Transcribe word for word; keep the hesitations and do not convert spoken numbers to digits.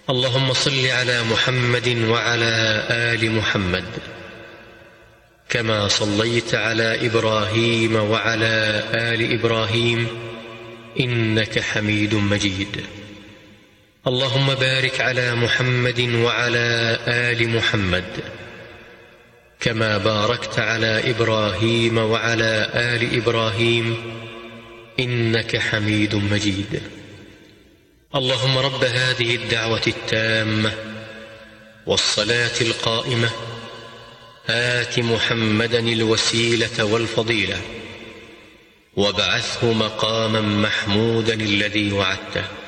اللهم صل على محمد وعلى آل محمد كما صليت على إبراهيم وعلى آل إبراهيم إنك حميد مجيد. اللهم بارك على محمد وعلى آل محمد كما باركت على إبراهيم وعلى آل إبراهيم إنك حميد مجيد. اللهم رب هذه الدعوة التامة والصلاة القائمة آت محمدا الوسيلة والفضيلة وابعثه مقاما محمودا الذي وعدته.